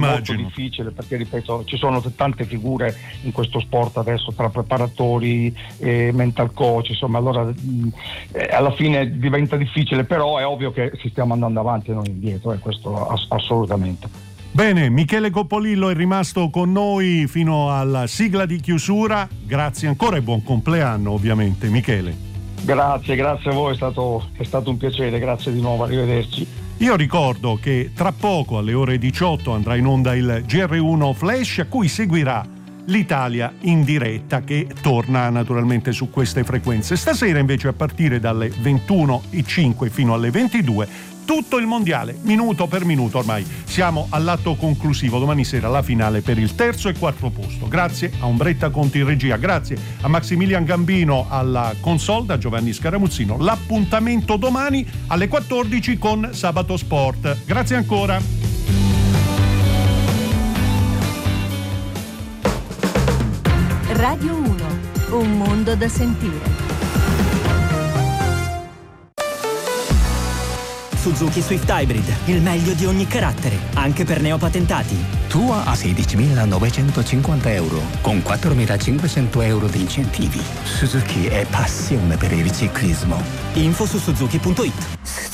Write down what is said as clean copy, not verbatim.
molto difficile, perché ripeto, ci sono tante figure in questo sport adesso, tra preparatori e mental coach, insomma, allora alla fine diventa difficile, però è ovvio che si stiamo andando avanti e non indietro, questo assolutamente. Bene, Michele Coppolillo è rimasto con noi fino alla sigla di chiusura. Grazie ancora e buon compleanno, ovviamente, Michele. Grazie a voi, è stato un piacere, grazie di nuovo, arrivederci. Io ricordo che tra poco alle ore 18 andrà in onda il GR1 Flash, a cui seguirà l'Italia in diretta, che torna naturalmente su queste frequenze. Stasera invece a partire dalle 21:05 fino alle 22 tutto il mondiale, minuto per minuto. Ormai siamo all'atto conclusivo, domani sera la finale per il terzo e quarto posto. Grazie a Ombretta Conti in regia, grazie a Maximilian Gambino alla console, da Giovanni Scaramuzzino. L'appuntamento domani alle 14 con Sabato Sport. Grazie ancora. Radio 1, un mondo da sentire. Suzuki Swift Hybrid, il meglio di ogni carattere, anche per neopatentati. Tua a 16.950 euro, con 4.500 euro di incentivi. Suzuki è passione per il ciclismo. Info su suzuki.it.